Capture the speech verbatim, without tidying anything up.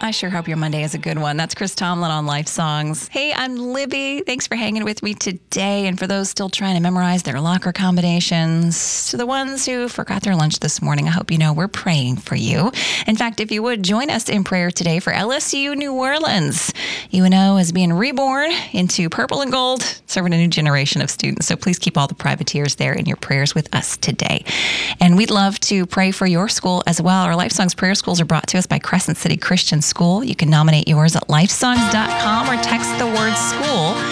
I sure hope your Monday is a good one. That's Chris Tomlin on Life Songs. Hey, I'm Libby. Thanks for hanging with me today. And for those still trying to memorize their locker combinations, to the ones who forgot their lunch this morning, I hope you know we're praying for you. In fact, if you would, join us in prayer today for L S U New Orleans. U N O is being reborn into purple and gold, serving a new generation of students. So please keep all the privateers there in your prayers with us today. And we'd love to pray for your school as well. Our Life Songs prayer schools are brought to us by Crescent City Christian School. You can nominate yours at lifesongs dot com or text the word school